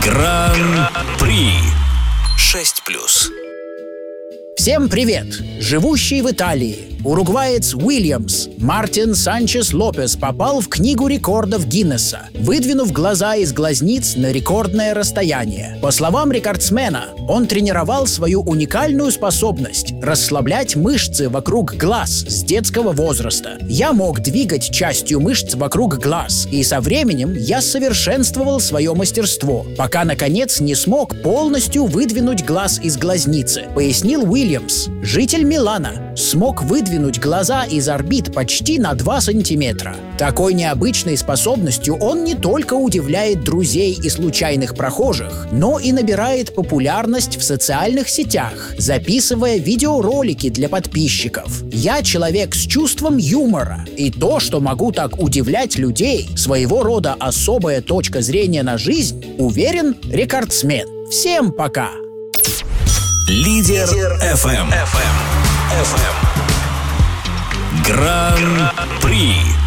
Гран-при 6+. Всем привет! Живущий в Италии, уругваец Уильямс Мартин Санчес Лопес попал в Книгу рекордов Гиннесса, выдвинув глаза из глазниц на рекордное расстояние. По словам рекордсмена, он тренировал свою уникальную способность расслаблять мышцы вокруг глаз с детского возраста. Я мог двигать частью мышц вокруг глаз, и со временем я совершенствовал свое мастерство, пока, наконец, не смог полностью выдвинуть глаз из глазницы, пояснил Уильямс. Житель Милана смог выдвинуть глаза из орбит почти на 2 сантиметра. Такой необычной способностью он не только удивляет друзей и случайных прохожих, но и набирает популярность в социальных сетях, записывая видеоролики для подписчиков. «Я человек с чувством юмора, и то, что могу так удивлять людей, своего рода особая точка зрения на жизнь, уверен рекордсмен. Всем пока!» Лидер FM. Гран-при.